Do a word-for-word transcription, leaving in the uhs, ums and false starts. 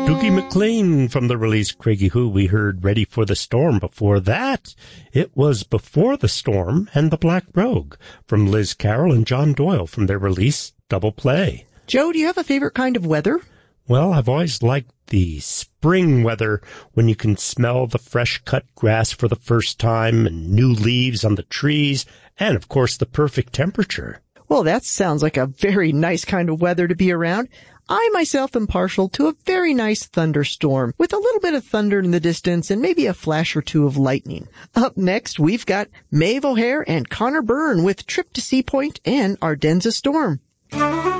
Doogie McLean from the release Craigie Who. We heard Ready for the Storm. Before that, it was Before the Storm and the Black Rogue from Liz Carroll and John Doyle from their release Double Play. Joe, do you have a favorite kind of weather? Well, I've always liked the spring weather when you can smell the fresh cut grass for the first time and new leaves on the trees and, of course, the perfect temperature. Well, that sounds like a very nice kind of weather to be around. I myself am partial to a very nice thunderstorm with a little bit of thunder in the distance and maybe a flash or two of lightning. Up next, we've got Maeve O'Hare and Connor Byrne with Trip to Sea Point and Ardennes a Storm.